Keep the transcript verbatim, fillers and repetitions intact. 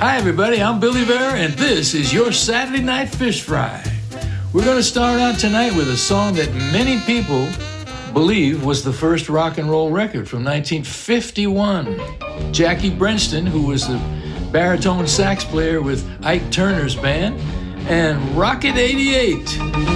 Hi, everybody. I'm Billy Bear, and this is your Saturday Night Fish Fry. We're going to start out tonight with a song that many people believe was the first rock and roll record from nineteen fifty-one. Jackie Brenston, who was the baritone sax player with Ike Turner's band, and Rocket eighty-eight.